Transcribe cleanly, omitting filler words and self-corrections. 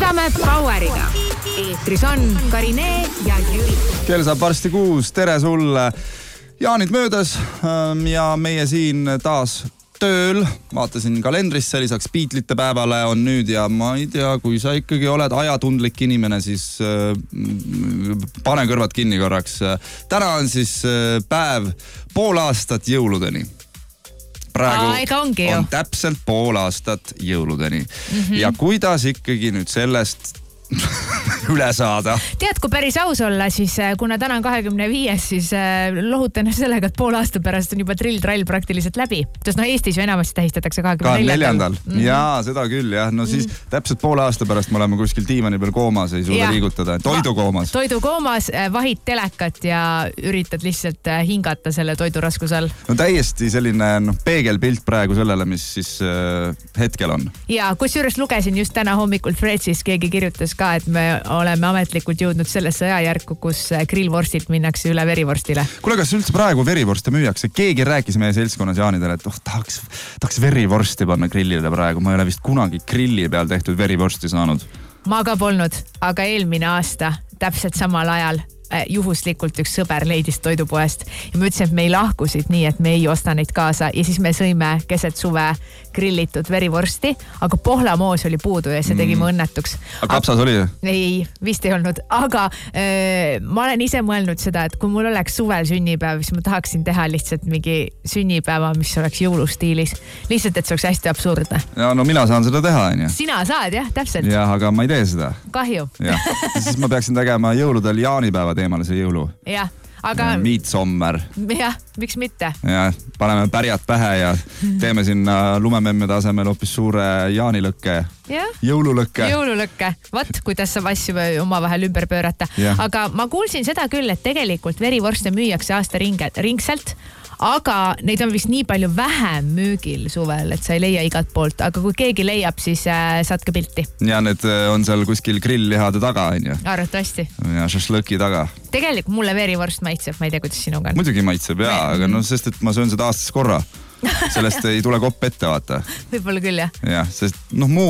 Kütame Poweriga. Eetris on Karine ja Jüri. Kell saab varsti 6. Tere sulle. Jaanid möödas ja meie siin taas tööl. Vaatasin kalendrisse, lisaks Beatlesite päevale on nüüd ja ma ei tea, kui sa ikkagi oled ajatundlik inimene, siis pane kõrvad kinni korraks. Täna on siis päev pool aastat jõuludeni. Praegu on täpselt pool aastat jõuludeni. Ja kuidas ikkagi nüüd sellest üle saada? Tead, kui päris aus olla, siis kuna täna on 25, siis lohutan sellega, et pool aasta pärast on juba trill-trall praktiliselt läbi. Sest Eestis ju enamasti tähistatakse 24. Jaa, seda küll, jah. No siis täpselt pool aasta pärast me oleme kuskil diivani peal koomas, ei suuda liigutada. Toidukoomas. Toidukoomas, vahid telekat ja üritad lihtsalt hingata selle toidu raskuse all. No täiesti selline peegelpilt praegu sellele, mis siis hetkel on. Ja kusjuures lugesin just täna hommikul Threadsis, keegi kirjutas ka, et me oleme ametlikult jõudnud sellesse ajajärku, kus grillvorstilt minnakse üle verivorstile. Kuule, kas üldse praegu verivorste müüakse? Keegi rääkis meie seltskonnas Jaanidele, et tahaks verivorsti panna grillile praegu. Ma ei ole vist kunagi grilli peal tehtud verivorsti saanud. Ma ka polnud, aga eelmine aasta täpselt samal ajal juhuslikult üks sõber leidis toidupoest ja ma ütlesin, et me ei lahkusid nii, et me ei osta neid kaasa ja siis me sõime keset suve grillitud verivorsti, aga pohlamoos oli puudu ja see tegi mu õnnetuks. Aga kapsas oli? Ei, vist ei olnud, aga ma olen ise mõelnud seda, et kui mul oleks suvel sünnipäev, siis ma tahaksin teha lihtsalt mingi sünnipäeva, mis oleks jõulustiilis. Lihtsalt, et see oleks hästi absurdne. Ja no mina saan seda teha, on ju. Sina saad, jah, täpselt. Jah, aga ma ei tee seda. Kahju. Ja siis ma peaksin tegema jõuludel jaanipäeva teemale see jõulu. Jah, aga... Midsommer. Jah, miks mitte? Ja, paneme pärjad pähe ja teeme sinna lumememmede asemel hoopis suure jaanilõkke. Jõululõkke. Jõululõkke. Vat, kuidas saab asju omavahel ümber pöörata. Aga ma kuulsin seda küll, et tegelikult verivorste müüakse aasta ringselt, aga neid on vist nii palju vähem müügil suvel, et sa ei leia igalt poolt. Aga kui keegi leiab, siis saatke pilti. Ja need on seal kuskil grilllihade taga, on ju? Arvatavasti. Ja šašlõki taga. Tegelikult mulle verivorst maitseb, ma ei tea, kuidas sinuga on. Muidugi maitseb, jaa, aga no sest, et ma söön seda aastas korra. Sellest ei tule kopp ette, vaata. Võib-olla küll, jah. Jah, sest muu